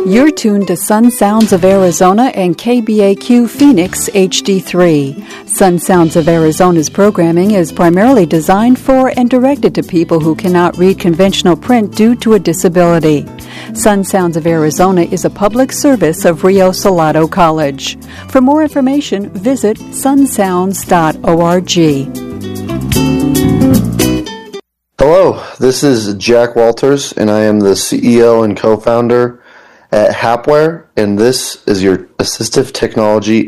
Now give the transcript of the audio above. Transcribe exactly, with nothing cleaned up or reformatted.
You're tuned to Sun Sounds of Arizona and K B A Q Phoenix H D three. Sun Sounds of Arizona's programming is primarily designed for and directed to people who cannot read conventional print due to a disability. Sun Sounds of Arizona is a public service of Rio Salado College. For more information, visit sun sounds dot org. Hello, this is Jack Walters, and I am the C E O and co-founder at Hapware, and this is your assistive technology